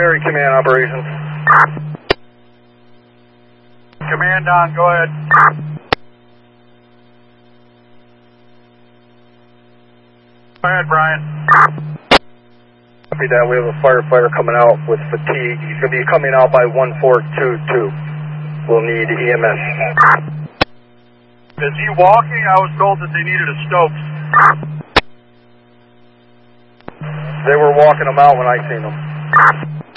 Military Command Operations. Command on, go ahead. Go ahead, Brian. Copy that. We have a firefighter coming out with fatigue. He's going to be coming out by 1422. We'll need EMS. Is he walking? I was told that they needed a Stokes. They were walking him out when I seen him.